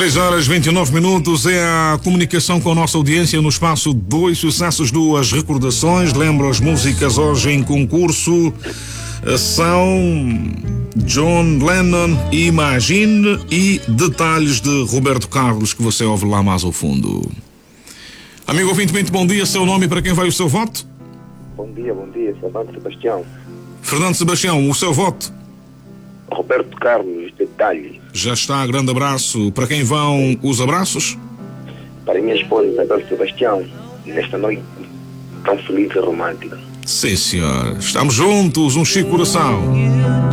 3h29 é a comunicação com a nossa audiência no espaço Dois Sucessos, Duas Recordações. Lembro, as músicas hoje em concurso são John Lennon, Imagine e Detalhes de Roberto Carlos, que você ouve lá mais ao fundo. Amigo ouvinte, muito bom dia. Seu nome e para quem vai o seu voto? Bom dia, Fernando Sebastião. Fernando Sebastião, o seu voto? Roberto Carlos, Detalhe. Já está, grande abraço. Para quem vão os abraços? Para minha esposa Isabel Sebastião, nesta noite tão feliz e romântica. Sim, senhor. Estamos juntos, um chico coração.